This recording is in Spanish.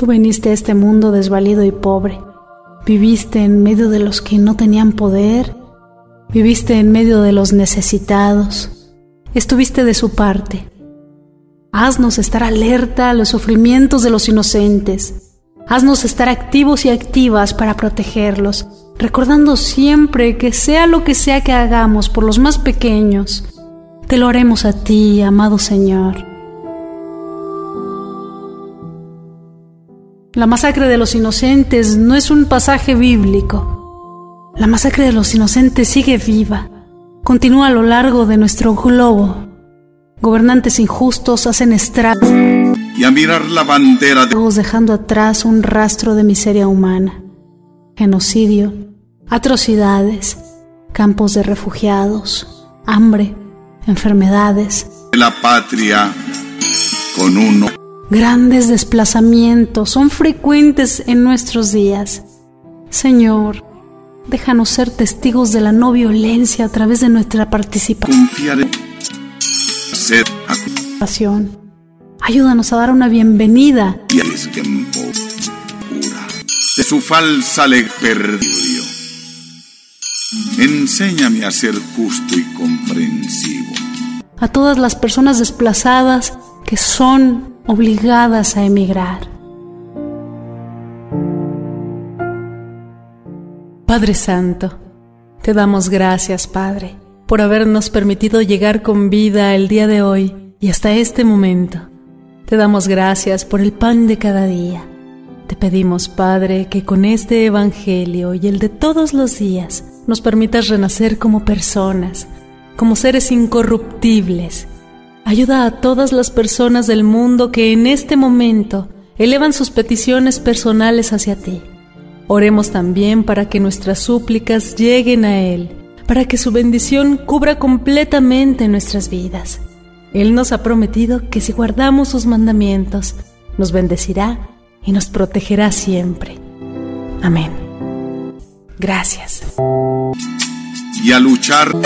Tú viniste a este mundo desvalido y pobre. Viviste en medio de los que no tenían poder. Viviste en medio de los necesitados. Estuviste de su parte. Haznos estar alerta a los sufrimientos de los inocentes. Haznos estar activos y activas para protegerlos, recordando siempre que sea lo que sea que hagamos por los más pequeños, te lo haremos a ti, amado Señor. La masacre de los inocentes no es un pasaje bíblico. La masacre de los inocentes sigue viva, continúa a lo largo de nuestro globo. Gobernantes injustos hacen estragos y a mirar la bandera dejando atrás un rastro de miseria humana, genocidio, atrocidades, campos de refugiados, hambre, enfermedades, de la patria con uno. Grandes desplazamientos son frecuentes en nuestros días. Señor, déjanos ser testigos de la no violencia a través de nuestra participación. Confiar en Ayúdanos a dar una bienvenida de su falsa perdió. Enséñame a ser justo y comprensivo a todas las personas desplazadas que son obligadas a emigrar. Padre Santo, te damos gracias, Padre, por habernos permitido llegar con vida el día de hoy y hasta este momento. Te damos gracias por el pan de cada día. Te pedimos, Padre, que con este Evangelio y el de todos los días nos permitas renacer como personas, como seres incorruptibles. Ayuda a todas las personas del mundo que en este momento elevan sus peticiones personales hacia ti. Oremos también para que nuestras súplicas lleguen a Él, para que su bendición cubra completamente nuestras vidas. Él nos ha prometido que si guardamos sus mandamientos, nos bendecirá y nos protegerá siempre. Amén. Gracias. Y a luchar